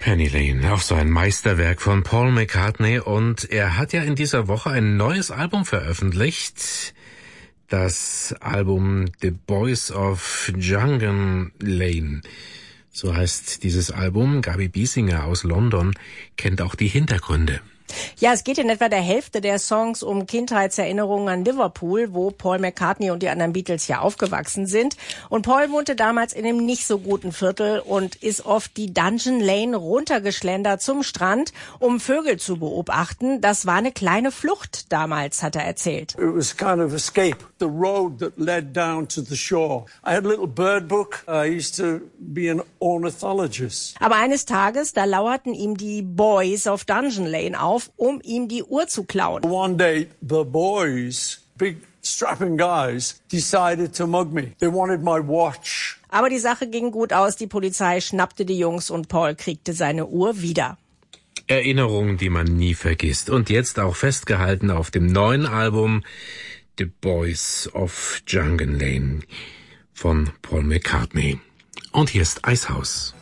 Penny Lane, auch so ein Meisterwerk von Paul McCartney, und er hat ja in dieser Woche ein neues Album veröffentlicht. Das Album The Boys of Jungle Lane. So heißt dieses Album. Gabi Biesinger aus London kennt auch die Hintergründe. Ja, es geht in etwa der Hälfte der Songs um Kindheitserinnerungen an Liverpool, wo Paul McCartney und die anderen Beatles ja aufgewachsen sind. Und Paul wohnte damals in einem nicht so guten Viertel und ist oft die Dungeon Lane runtergeschlendert zum Strand, um Vögel zu beobachten. Das war eine kleine Flucht damals, hat er erzählt. It was kind of escape, the road that led down to the shore. I had a little bird book. I used to be an ornithologist. Aber eines Tages, da lauerten ihm die Boys of Dungeon Lane auf, um ihm die Uhr zu klauen. One day, the boys, big strapping guys, decided to mug me. They wanted my watch. Aber die Sache ging gut aus. Die Polizei schnappte die Jungs und Paul kriegte seine Uhr wieder. Erinnerungen, die man nie vergisst. Und jetzt auch festgehalten auf dem neuen Album The Boys of Jungle Lane von Paul McCartney. Und hier ist Eishaus.